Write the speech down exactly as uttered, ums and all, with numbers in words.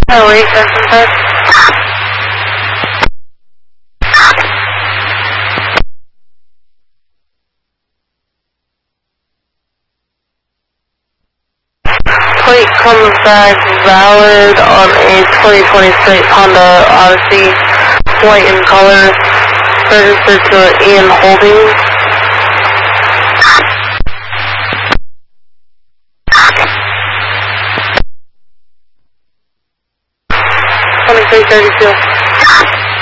Oh wait, that's in touch. Plate comes back valid on a twenty twenty-six Honda Odyssey, white in color, registered to Ian Holdings. twenty-three thirty-two.